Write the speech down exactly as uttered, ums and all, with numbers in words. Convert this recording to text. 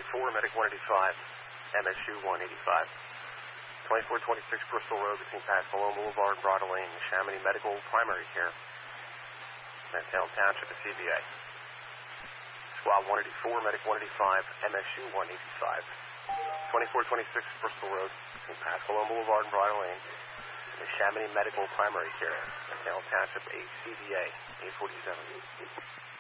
four, Medic one eighty-five, M S U one eighty-five. twenty-four twenty-six Bristol Road between Pascalone Boulevard and Broad Lane, Chamonix Medical Primary Care. Mansalem Township at C B A. Squad one eighty-four, Medic one eighty-five, M S U one eighty-five. twenty-four twenty-six Bristol Road between Pascalone Boulevard and Broad Lane, Chamonix Medical Primary Care. Mansalem Township, A C B A, eight forty-seven.